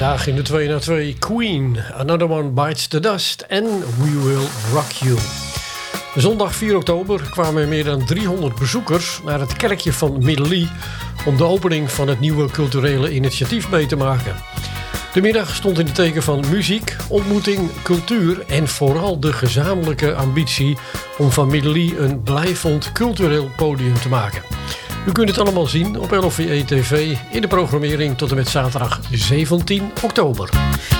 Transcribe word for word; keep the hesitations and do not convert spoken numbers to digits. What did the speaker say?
Vandaag in de twee na twee Queen, Another One Bites the Dust en We Will Rock You. Zondag vier oktober kwamen er meer dan driehonderd bezoekers naar het kerkje van Middelie om de opening van het nieuwe culturele initiatief mee te maken. De middag stond in het teken van muziek, ontmoeting, cultuur en vooral de gezamenlijke ambitie om van Middelie een blijvend cultureel podium te maken. U kunt het allemaal zien op L V E T V in de programmering tot en met zaterdag zeventien oktober.